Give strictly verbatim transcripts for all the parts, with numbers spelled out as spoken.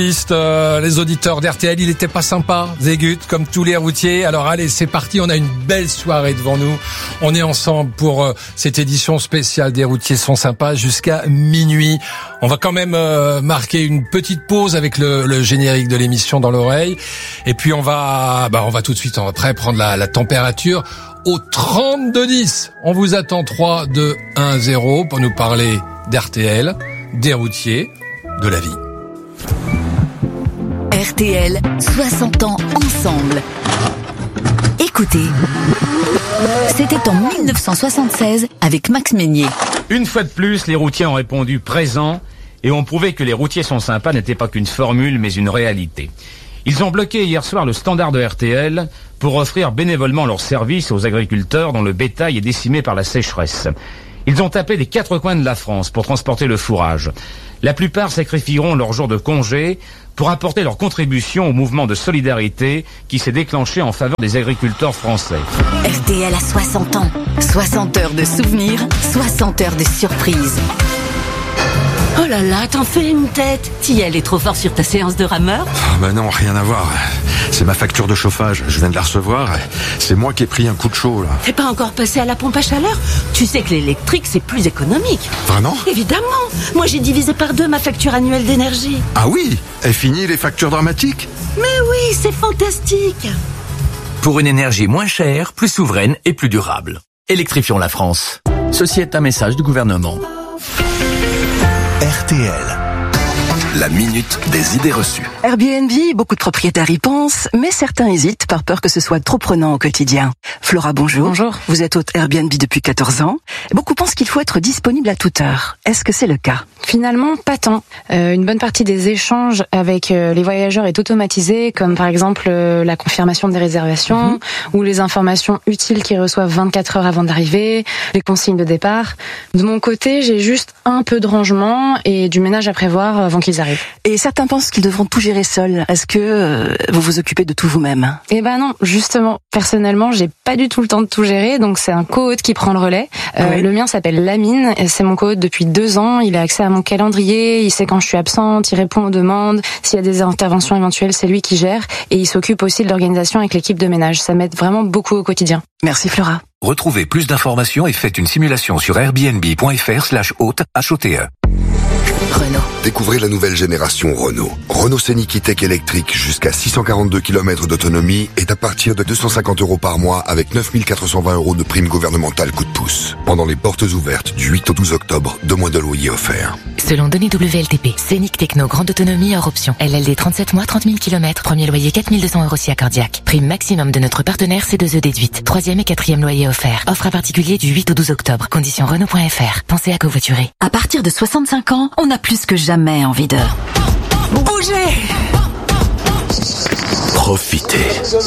Euh, les auditeurs d'R T L, il était pas sympa, Zégut, comme tous les routiers. Alors allez, c'est parti, on a une belle soirée devant nous. On est ensemble pour euh, cette édition spéciale des routiers sont sympas jusqu'à minuit. On va quand même euh, marquer une petite pause avec le, le générique de l'émission dans l'oreille. Et puis on va, bah on va tout de suite après prendre la, la température au trente-deux dix. On vous attend trois, deux, un, zéro pour nous parler d'R T L, des routiers, de la vie. R T L, soixante ans ensemble. Écoutez, c'était en dix-neuf cent soixante-seize avec Max Meignier. Une fois de plus, les routiers ont répondu présent et ont prouvé que les routiers sont sympas n'était pas qu'une formule mais une réalité. Ils ont bloqué hier soir le standard de R T L pour offrir bénévolement leurs services aux agriculteurs dont le bétail est décimé par la sécheresse. Ils ont tapé des quatre coins de la France pour transporter le fourrage. La plupart sacrifieront leur jour de congé pour apporter leur contribution au mouvement de solidarité qui s'est déclenché en faveur des agriculteurs français. R T L a soixante ans. soixante heures de souvenirs, soixante heures de surprises. Oh là là, t'en fais une tête. T'y est trop fort sur ta séance de rameur? Ah bah non, rien à voir. C'est ma facture de chauffage, je viens de la recevoir. C'est moi qui ai pris un coup de chaud, là. T'es pas encore passé à la pompe à chaleur? Tu sais que l'électrique, c'est plus économique. Vraiment? Évidemment. Moi, j'ai divisé par deux ma facture annuelle d'énergie. Ah oui? Est fini les factures dramatiques? Mais oui, c'est fantastique. Pour une énergie moins chère, plus souveraine et plus durable. Électrifions la France. Ceci est un message du gouvernement. R T L. La minute des idées reçues. Airbnb, beaucoup de propriétaires y pensent, mais certains hésitent par peur que ce soit trop prenant au quotidien. Flora, bonjour. Bonjour. Vous êtes hôte Airbnb depuis quatorze ans. Beaucoup pensent qu'il faut être disponible à toute heure. Est-ce que c'est le cas? Finalement, pas tant. Euh, une bonne partie des échanges avec euh, les voyageurs est automatisée, comme par exemple euh, la confirmation des réservations, mmh. ou les informations utiles qu'ils reçoivent vingt-quatre heures avant d'arriver, les consignes de départ. De mon côté, j'ai juste un peu de rangement et du ménage à prévoir avant qu'ils arrivent. Et certains pensent qu'ils devront tout gérer seuls. Est-ce que euh, vous vous occupez de tout vous-même? Eh ben non, justement. Personnellement, j'ai pas du tout le temps de tout gérer, donc c'est un co-hôte qui prend le relais. Euh, oui. Le mien s'appelle Lamine, et c'est mon co-hôte depuis deux ans. Il a accès à mon calendrier, il sait quand je suis absente, il répond aux demandes. S'il y a des interventions éventuelles, c'est lui qui gère. Et il s'occupe aussi de l'organisation avec l'équipe de ménage. Ça m'aide vraiment beaucoup au quotidien. Merci Flora. Retrouvez plus d'informations et faites une simulation sur airbnb.fr slash hôte H O T E. Renault. Découvrez la nouvelle génération Renault. Renault Scénic E-Tech électrique jusqu'à six cent quarante-deux kilomètres d'autonomie est à partir de deux cent cinquante euros par mois avec neuf mille quatre cent vingt euros de prime gouvernementale coup de pouce. Pendant les portes ouvertes du huit au douze octobre, deux mois de loyer offerts. Selon données W L T P, Scénic Techno grande autonomie hors option. L L D trente-sept mois, trente mille kilomètres. Premier loyer quatre mille deux cents euros si accordiaque. Prime maximum de notre partenaire C deux E déduite. Troisième et quatrième loyer offert. Offre à particulier du huit au douze octobre. Conditions Renault point F R. Pensez à covoiturer. À partir de soixante-cinq ans, on a plus que jamais envie de bouger. Profitez.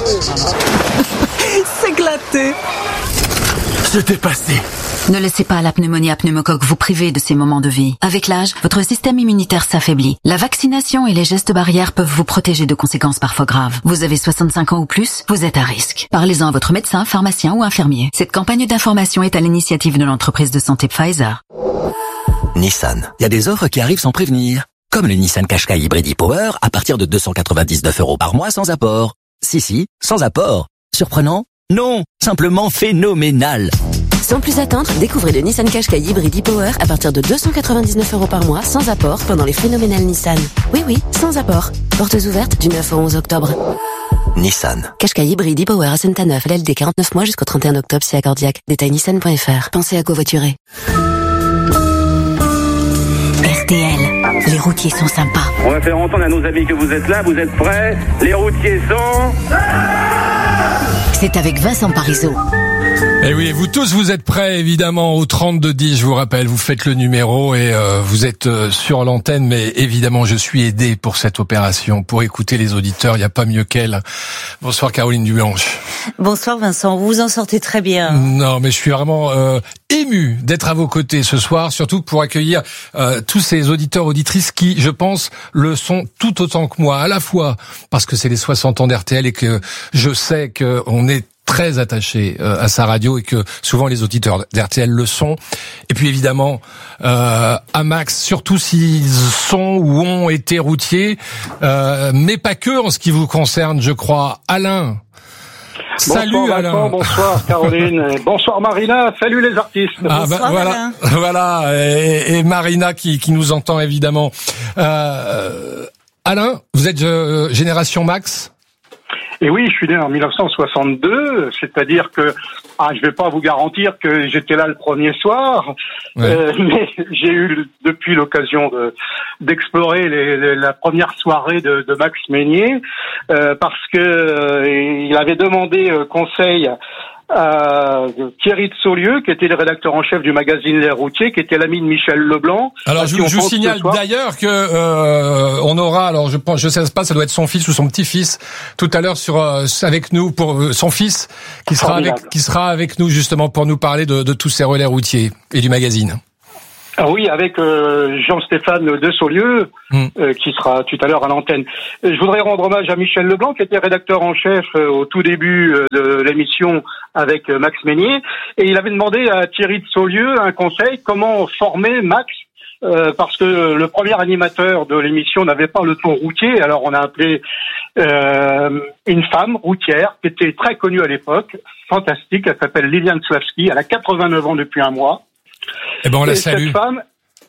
S'éclater. C'était passé. Ne laissez pas la pneumonie à pneumocoque vous priver de ces moments de vie. Avec l'âge, votre système immunitaire s'affaiblit. La vaccination et les gestes barrières peuvent vous protéger de conséquences parfois graves. Vous avez soixante-cinq ans ou plus, vous êtes à risque. Parlez-en à votre médecin, pharmacien ou infirmier. Cette campagne d'information est à l'initiative de l'entreprise de santé Pfizer. Nissan. Il y a des offres qui arrivent sans prévenir. Comme le Nissan Qashqai Hybrid e-Power à partir de deux cent quatre-vingt-dix-neuf euros par mois sans apport. Si, si, sans apport. Surprenant? Non, simplement phénoménal. Sans plus attendre, découvrez le Nissan Qashqai Hybrid e-Power à partir de deux cent quatre-vingt-dix-neuf euros par mois sans apport pendant les phénoménales Nissan. Oui, oui, sans apport. Portes ouvertes du neuf au onze octobre. Nissan. Qashqai Hybrid e-Power à Senta-Neuf, L L D quarante-neuf mois jusqu'au trente et un octobre si accordiaque. Détail nissan point F R. Pensez à covoiturer. R T L, les routiers sont sympas. On va faire entendre à nos amis que vous êtes là, vous êtes prêts? Les routiers sont... C'est avec Vincent Parisot. Et oui, vous tous, vous êtes prêts, évidemment, au trente-deux dix, je vous rappelle, vous faites le numéro et euh, vous êtes euh, sur l'antenne, mais évidemment, je suis aidé pour cette opération, pour écouter les auditeurs, il n'y a pas mieux qu'elle. Bonsoir Caroline Dublanche. Bonsoir Vincent, vous vous en sortez très bien. Non, mais je suis vraiment euh, ému d'être à vos côtés ce soir, surtout pour accueillir euh, tous ces auditeurs, auditrices qui, je pense, le sont tout autant que moi, à la fois parce que c'est les soixante ans d'R T L et que je sais qu'on est très attaché euh, à sa radio et que souvent les auditeurs d'R T L le sont. Et puis évidemment euh, à Max, surtout s'ils sont ou ont été routiers, euh, mais pas que en ce qui vous concerne, je crois. Alain. Bonsoir Salut Vincent, Alain. bonsoir Caroline, bonsoir Marina, salut les artistes. Ah bah, voilà, voilà, et, et Marina qui, qui nous entend évidemment. Euh, Alain, vous êtes euh, génération Max? Et oui, je suis né en mille neuf cent soixante-deux, c'est-à-dire que ah, je vais pas vous garantir que j'étais là le premier soir, ouais. euh, mais j'ai eu depuis l'occasion de, d'explorer les, les, la première soirée de, de Max Meignier, euh, parce que euh, il avait demandé euh, conseil à Thierry de Saulieu, qui était le rédacteur en chef du magazine Les Routiers, qui était l'ami de Michel Leblanc. Alors je, je vous signale d'ailleurs que euh, on aura, alors je pense, je sais pas, ça doit être son fils ou son petit-fils tout à l'heure sur euh, avec nous pour euh, son fils qui sera Formidable. avec qui sera avec nous justement pour nous parler de, de tous ces relais routiers et du magazine. Ah oui, avec euh, Jean-Stéphane de Saulieu, mmh. euh, qui sera tout à l'heure à l'antenne. Je voudrais rendre hommage à Michel Leblanc, qui était rédacteur en chef euh, au tout début euh, de l'émission avec euh, Max Meignier, et il avait demandé à Thierry de Saulieu un conseil, comment former Max, euh, parce que le premier animateur de l'émission n'avait pas le ton routier, alors on a appelé euh, une femme routière, qui était très connue à l'époque, fantastique, elle s'appelle Liliane Slavski, elle a quatre-vingt-neuf ans depuis un mois. Eh ben on la et salue. Cette femme,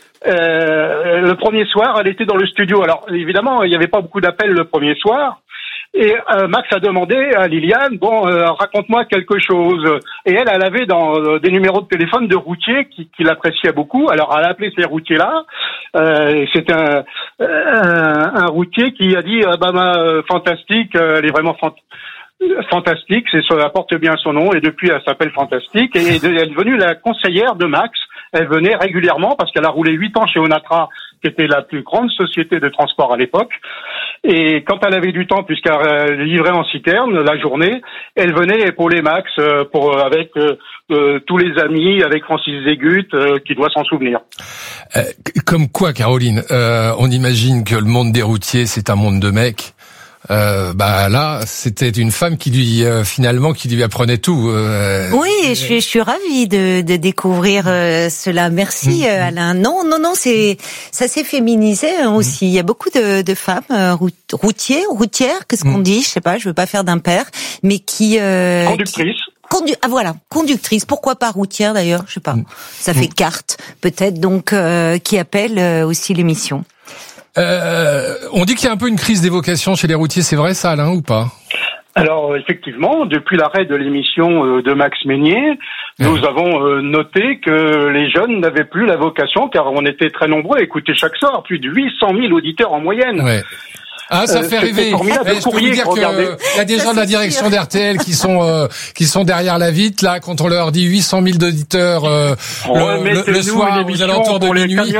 euh, le premier soir, elle était dans le studio. Alors évidemment, il n'y avait pas beaucoup d'appels le premier soir. Et euh, Max a demandé à Liliane, bon, euh, raconte-moi quelque chose. Et elle, elle avait dans euh, des numéros de téléphone de routiers qui, qui l'appréciaient beaucoup. Alors elle a appelé ces routiers-là. Euh, et c'est un, un, un routier qui a dit, ah bah, bah fantastique, elle est vraiment fantastique. Fantastique, c'est ça porte bien son nom et depuis elle s'appelle Fantastique et elle est devenue la conseillère de Max. Elle venait régulièrement parce qu'elle a roulé huit ans chez Onatra, qui était la plus grande société de transport à l'époque. Et quand elle avait du temps, puisqu'elle livrait en citerne la journée, elle venait épauler Max pour avec euh, tous les amis, avec Francis Zégut, euh, qui doit s'en souvenir. Euh, comme quoi, Caroline, euh, on imagine que le monde des routiers c'est un monde de mecs. Euh, bah là, c'était une femme qui lui euh, finalement qui lui apprenait tout. Euh, oui, je suis, je suis ravie de, de découvrir euh, cela. Merci mmh. Alain. Non, non, non, c'est ça s'est féminisé hein, aussi. Il y a beaucoup de, de femmes euh, routiers, routières, qu'est-ce qu'on mmh. dit, je sais pas, je veux pas faire d'impair, mais qui euh, conductrices. Qui, condu, ah voilà, conductrice. Pourquoi pas routière d'ailleurs, je sais pas. Mmh. Ça fait carte peut-être donc euh, qui appelle euh, aussi l'émission. Euh, on dit qu'il y a un peu une crise des vocations chez les routiers, c'est vrai ça, Alain, ou pas? Alors effectivement, depuis l'arrêt de l'émission de Max Meignier, nous ouais. avons noté que les jeunes n'avaient plus la vocation, car on était très nombreux à écouter chaque soir, plus de huit cent mille auditeurs en moyenne. Ouais. Ah, ça fait rêver. Eh, je peux vous dire qu'il y a des gens de la direction d'R T L qui sont euh, qui sont derrière la vitre là quand on leur dit huit cent mille d'auditeurs euh, le, le, le soir aux alentours de minuit.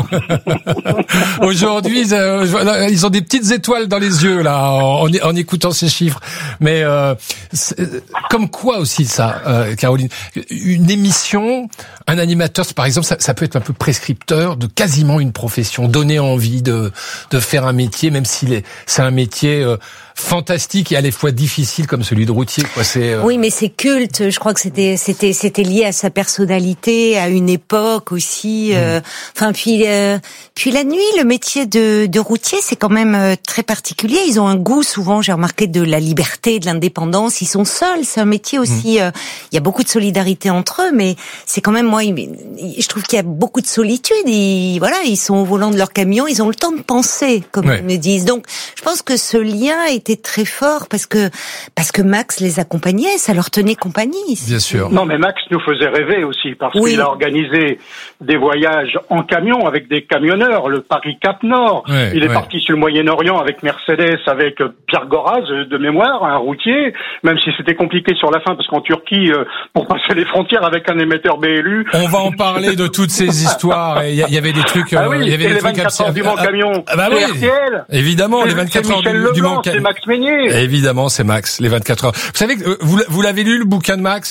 Aujourd'hui, ils, ils ont des petites étoiles dans les yeux là en, en écoutant ces chiffres. Mais euh, comme quoi aussi ça, euh, Caroline, une émission, un animateur, par exemple, ça, ça peut être un peu prescripteur de quasiment une profession, donner envie de de faire un métier, même s'il est c'est un métier euh, fantastique et à la fois difficile comme celui de routier, quoi. C'est euh... oui, mais c'est culte. Je crois que c'était c'était c'était lié à sa personnalité, à une époque aussi. Mmh. Euh, enfin, puis euh, puis la nuit, le métier de de routier, c'est quand même euh, très particulier. Ils ont un goût souvent, j'ai remarqué, de la liberté, de l'indépendance. Ils sont seuls. C'est un métier aussi. Il mmh. euh, y a beaucoup de solidarité entre eux, mais c'est quand même moi. Je trouve qu'il y a beaucoup de solitude. Ils, voilà, ils sont au volant de leur camion. Ils ont le temps de penser, comme ouais. ils me disent. Donc, je pense que ce lien est était très fort parce que parce que Max les accompagnait, ça leur tenait compagnie. Bien sûr. Non, mais Max nous faisait rêver aussi parce oui. qu'il a organisé des voyages en camion avec des camionneurs, le Paris-Cap Nord. Ouais, il est ouais. parti sur le Moyen-Orient avec Mercedes, avec Pierre Goraz de mémoire, un routier, même si c'était compliqué sur la fin parce qu'en Turquie, pour passer les frontières avec un émetteur B L U. On va en parler de toutes ces histoires. Il y, y avait des trucs. Ah oui, il y avait des les trucs vingt-quatre heures du Mans Camion. Ah bah oui. R T L. Évidemment, les vingt-quatre heures du, du Mans Camion. Max Meignier. Évidemment, c'est Max, les vingt-quatre heures. Vous savez que vous, vous l'avez lu le bouquin de Max,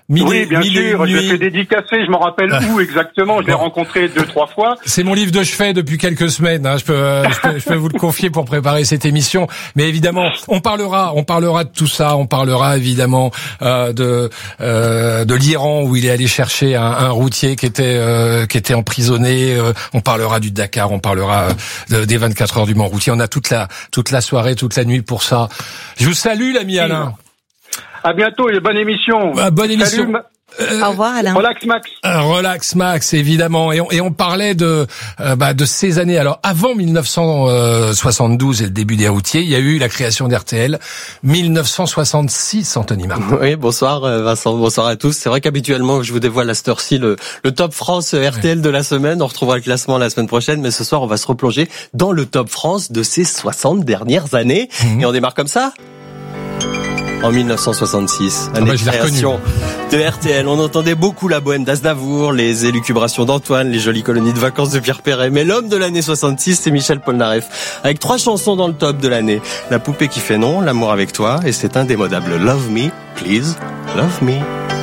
Mille oui, et- bien mille et sûr, une je l'ai nuits. fait dédicacer, je m'en rappelle Ah. où exactement, je l'ai Bon. rencontré deux, trois fois. C'est mon livre de chevet depuis quelques semaines. Hein. Je, peux, euh, je, peux, je peux vous le confier pour préparer cette émission. Mais évidemment, on parlera, on parlera de tout ça. On parlera évidemment euh, de euh, de l'Iran où il est allé chercher un, un routier qui était euh, qui était emprisonné. Euh, on parlera du Dakar. On parlera euh, de- des vingt-quatre heures du Mont routier. On a toute la toute la soirée, toute la nuit pour ça. Je vous salue, l'ami Alain. À bientôt et bonne émission. Ah, bonne émission. Salut, Ma- Au revoir, Alain. Relax Max. Euh, Relax Max, évidemment, et on, et on parlait de euh, bah, de ces années. Alors avant mille neuf cent soixante-douze et le début des routiers, il y a eu la création d'R T L. mille neuf cent soixante-six, Anthony Martin. Oui, bonsoir euh, Vincent, bonsoir à tous. C'est vrai qu'habituellement je vous dévoile à cette heure-ci le, le Top France R T L de la semaine. On retrouvera le classement la semaine prochaine, mais ce soir on va se replonger dans le Top France de ces soixante dernières années. Mmh. Et on démarre comme ça. En mille neuf cent soixante-six, année Ah bah, de création de R T L. On entendait beaucoup la bohème d'Aznavour, les élucubrations d'Antoine, les jolies colonies de vacances de Pierre Perret. Mais l'homme de l'année soixante-six, c'est Michel Polnareff. Avec trois chansons dans le top de l'année. La poupée qui fait non, L'amour avec toi, et c'est indémodable. Love me, please, love me.